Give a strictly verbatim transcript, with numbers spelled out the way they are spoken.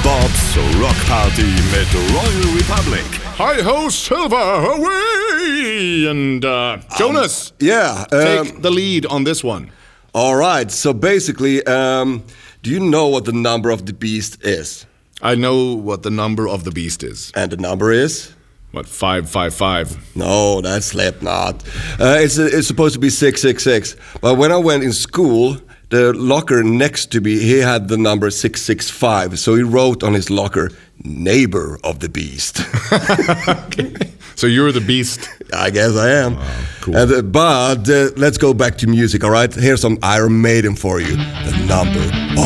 Bobs Rockparty mit Royal Republic. Hi-ho, Silver, away! And uh, Jonas, um, yeah, take um, the lead on this one. All right, so basically, um, do you know what the number of the beast is? I know what the number of the beast is. And the number is? What, five five five? No, that's Slipknot. Uh, it's, it's supposed to be six six six. But when I went in school, the locker next to me, he had the number six six five. So he wrote on his locker, neighbor of the beast. Okay. So you're the beast? I guess I am. Wow, cool. And, uh, but uh, let's go back to music, all right? Here's some Iron Maiden for you. The number of